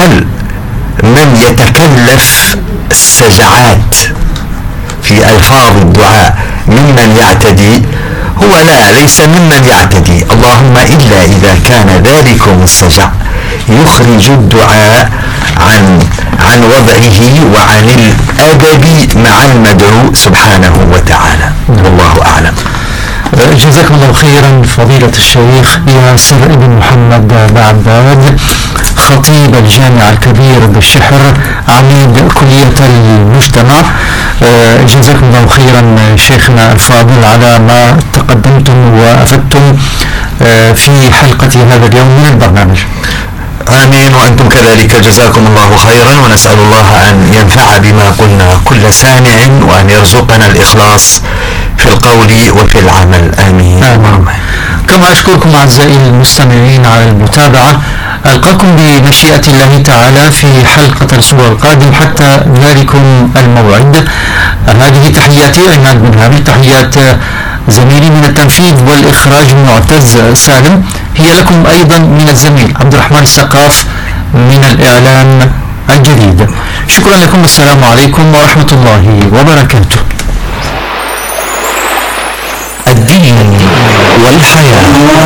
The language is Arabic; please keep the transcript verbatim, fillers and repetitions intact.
هل من يتكلف السجعات في ألفاظ الدعاء ممن يعتدي؟ هو لا، ليس ممن يعتدي، اللهم إلا إذا كان ذلكم السجع يخرج الدعاء عن عن وضعه وعن الأدب مع المدعو سبحانه وتعالى، والله أعلم. جزاكم الله خيرا فضيلة الشيخ ياسر بن محمد بعباد، خطيب الجامع الكبير بالشحر، عميد كلية المجتمع. جزاكم الله خيرا شيخنا الفاضل على ما تقدمتم وأفدتم في حلقة هذا اليوم من البرنامج. آمين، وأنتم كذلك جزاكم الله خيرا، ونسأل الله أن ينفع بما قلنا كل سامع، وأن يرزقنا الإخلاص في القول وفي العمل. آمين, آمين. كما أشكركم أعزائي المستمعين على المتابعة. ألقاكم بمشيئة الله تعالى في حلقة الأسبوع القادم حتى ذلكم الموعد. هذه تحياتي عماد بن هامد، تحيات زميلي من التنفيذ والإخراج معتز سالم، هي لكم أيضا من الزميل عبد الرحمن السقاف من الإعلام الجديد. شكرا لكم، والسلام عليكم ورحمة الله وبركاته. الدين والحياة.